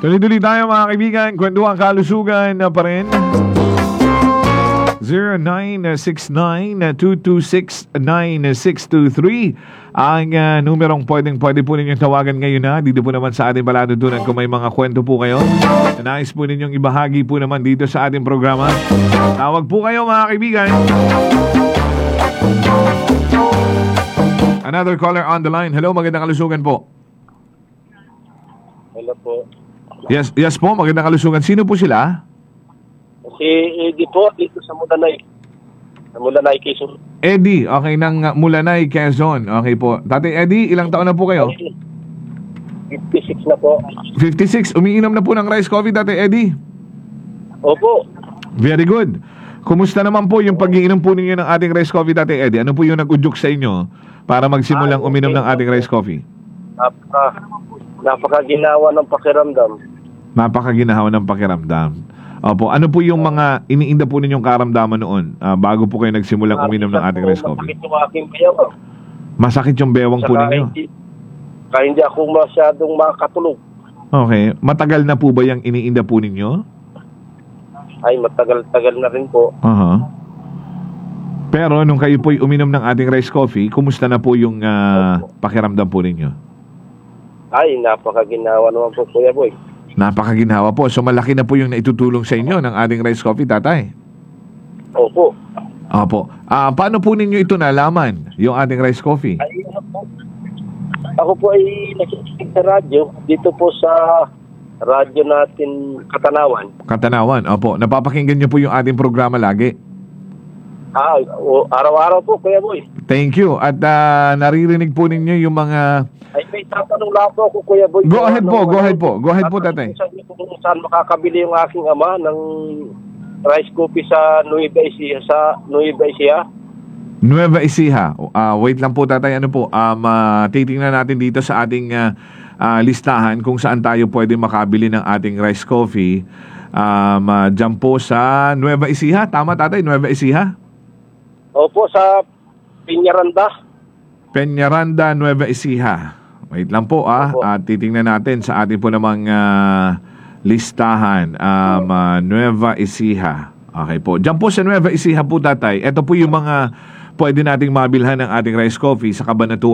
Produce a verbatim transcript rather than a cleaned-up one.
Tuloy-tuloy tayo mga kaibigan. Kwentuhan kalusugan na pa rin. zero nine six nine two two six nine six two three ang uh, numerong pwedeng pwede po ninyong tawagan ngayon na. Dito po naman sa ating Baladudunan kung may mga kwento po kayo na nais po ninyong ibahagi po naman dito sa ating programa. Tawag po kayo mga kaibigan. Another caller on the line. Hello, magandang kalusugan po. Hello po. Yes, yes po, magandang kalusugan. Sino po sila? Si Eddie po, dito sa Mulanay. Sa Mulanay, Quezon. Eddie, okay, ng uh, Mulanay, Quezon. Okay po. Tatay Eddie, ilang taon na po kayo? fifty-six na po. fifty-six. Umiinom na po ng rice coffee, Tatay Eddie? Opo. Very good. Kumusta naman po yung pag-iinom po ninyo ng ating rice coffee, Tatay Eddie? Ano po yung nag-udyok sa inyo para magsimulang Ah, okay. uminom ng ating rice coffee? Napaka, napakaginawa ng pakiramdam. Napakaginahawa ng pakiramdam. Opo, ano po yung mga iniinda po ninyong karamdaman noon ah, bago po kayo nagsimulang uminom ng ating rice coffee? Masakit yung aking bayaw. Masakit yung bewang po Saka ninyo? hindi, kaya hindi ako masyadong makatulog. Okay. Matagal na po ba yung iniinda po ninyo? Ay, matagal-tagal na rin po. Aha. Pero nung kayo po'y uminom ng ating rice coffee, kumusta na po yung ah, pakiramdam po ninyo? Ay, napakaginawa naman po, Kuya Boy. Napakaginhawa po. So malaki na po yung naitutulong sa inyo ng ating rice coffee, tatay. Opo. Opo. Ah, paano po ninyo ito nalaman, yung ating rice coffee? Ay, ano po. Ako po ay nakikinig sa radyo. Dito po sa radyo natin, Katanawan. Katanawan, opo. Napapakinggan niyo po yung ating programa lagi. Ah, o, araw-araw po, Kuya Boy. Thank you. At ah, naririnig po ninyo yung mga... Ay, may tatanong lang po ako, Kuya Boy. Go ahead po, Ano, go ahead ano, po. Go ahead po, tatanong tatay. Sa inyo kung saan makakabili yung aking ama ng rice coffee sa Nueva Ecija, sa Nueva Ecija? Nueva Ecija. Ah, wait lang po, tatay. Ano po? Um, ah, titingnan natin dito sa ating ah, ah, listahan kung saan tayo pwede makabili ng ating rice coffee. Um, ah, dyan po sa Nueva Ecija. Tama, tatay? Nueva Ecija? Opo, sa Piñaranda. Peñaranda, Nueva Ecija. Wait lang po ah. Opo. At titingnan natin sa ating po namang ah, listahan. Um, ah, Nueva Ecija. Okay po. Diyan po sa Nueva Ecija po, tatay. Ito po yung mga pwede nating mabilhan ng ating rice coffee sa Cabanatuan.